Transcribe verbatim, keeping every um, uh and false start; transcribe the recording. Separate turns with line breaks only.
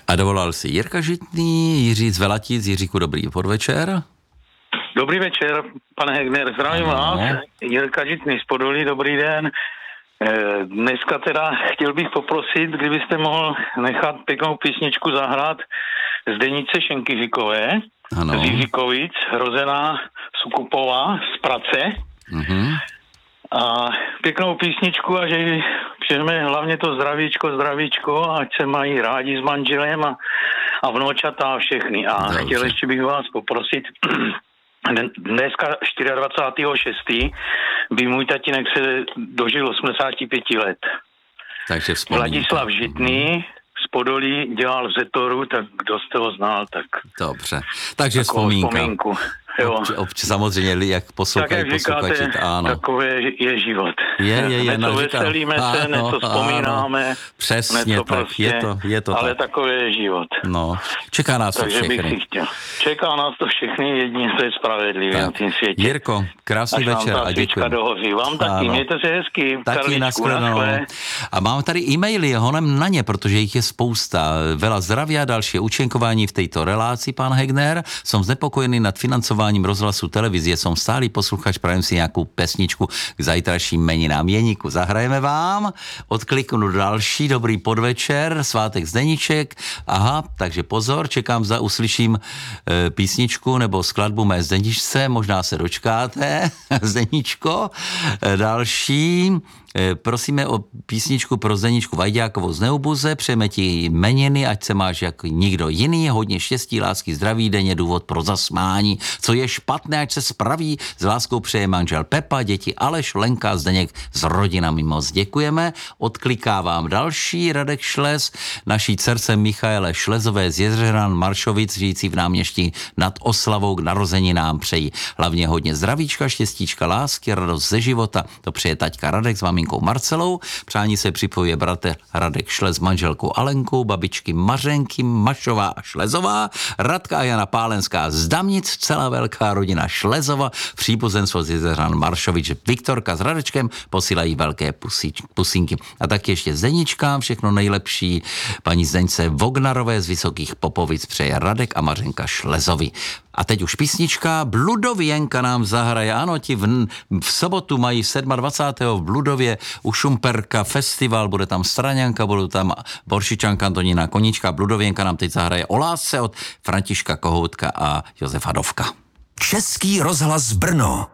A dovolal si Jirka Žitný, Jiří z Velatic. Jiříku, dobrý podvečer.
Dobrý večer, pane Hegner, zdravím vás. Jirka Žitný z Podolí, dobrý den. Dneska teda chtěl bych poprosit, kdybyste mohl nechat pěknou písničku zahrát Zdenice Šenkyřikové,
Ano.
z Jiřikovic, rozená Sukupová z Prace.
Mhm.
A pěknou písničku a že přejeme hlavně to zdravíčko, zdravíčko, ať se mají rádi s manželem a, a vnoučata a všechny. A
Dobře.
chtěl ještě bych vás poprosit, dneska dvacátého šestého šestého by můj tatínek se dožil osmdesáti pěti let.
Takže vzpomínka.
Vladislav Žitný z Podolí dělal v Zetoru, tak kdo jste ho znal, tak
Dobře, takže
takovou
vzpomínka.
vzpomínku. Jo.
Obč, obč, samozřejmě, jak poslouchají
Tak jak
posluchači,
říkáte,
ano.
takové je život.
Je, je, je.
Něco
no, říkám,
veselíme se,
ano,
něco vzpomínáme.
ano, přesně
něco
tak,
prostě,
je to, je to
ale
tak.
takové je život.
No, čeká nás to
Takže bych
všechny.
si chtěl. Čeká nás to všechny, jedině to je spravedlivé na tom světě.
Jirko, krásný
Až
večer
vám ta
a
svíčka
děkuji.
dohoří. Vám taky,
Ano.
mějte se hezky.
Taky
Karličku,
nashledanou.
naschle.
A mám tady e-maily, honem na ně, protože jich je spousta. Veľa zdravia, další účenkování v tejto relácii, pán Hegner. Som znepokojený nad financováním rozhlasu televizie. Som stálý posluchač, prajem si nějakou pesničku k zajtrajším meninám. Jeníku, zahrajeme vám. Odkliknu další, dobrý podvečer, svátek Zdeníček. Aha, takže pozor, čekám, za uslyším e, písničku nebo skladbu mé Zdeníčce, možná se dočkáte, Zdeníčko. E, další, e, prosíme o písničku pro Zdeníčku Vajďákovou z Neubuze, přejeme ti jmeniny, ať se máš jako nikdo jiný, hodně štěstí, lásky, zdraví, denně důvod pro zasmání. Co je špatné, ať se spraví, s láskou přeje manžel Pepa, děti Aleš, Lenka, Zdeněk s rodinami. Moc děkujeme. Odklikávám další, Radek Šles, naší dcerce Michaele Šlezové z Jeřeran Maršovic, žijící v Náměští nad Oslavou, k narozeninám přejí hlavně hodně zdravíčka, štěstíčka, lásky, radost ze života. To přeje taťka Radek s maminkou Marcelou. Přání se připojuje bratr Radek Šles s manželkou Alenkou, babičky Mařenky Mašová a Šlezová, Radka a Jana Pálenská z Damnic, celá velká rodina Šlezova, příbuzenstvo z Jezeřan Maršovič, Viktorka s Radečkem posílají velké pusíč, pusínky. A tak ještě Zdeničkám všechno nejlepší. Paní Zdeňce Vognarové z Vysokých Popovic přeje Radek a Mařenka Šlezovi. A teď už písnička, Bludověnka nám zahraje. Ano, ti v, v sobotu mají dvacátého sedmého v Bludově u Šumperka festival, bude tam Straňanka, budou tam Boršičanka, Antonína Koníčka. Bludověnka nám teď zahraje o lásce od Františka Kohoutka a Josefa Dovka.
Český rozhlas Brno.